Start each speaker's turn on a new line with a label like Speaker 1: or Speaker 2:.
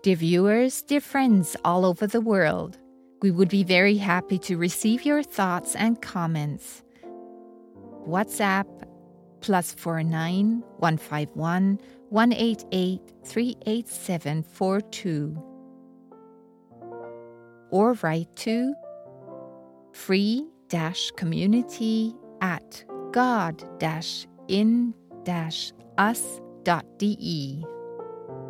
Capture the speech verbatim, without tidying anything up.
Speaker 1: Dear viewers, dear friends all over the world, we would be very happy to receive your thoughts and comments. WhatsApp plus four nine one five one one eight eight three eight seven four two, or write to free community at god in us dot de.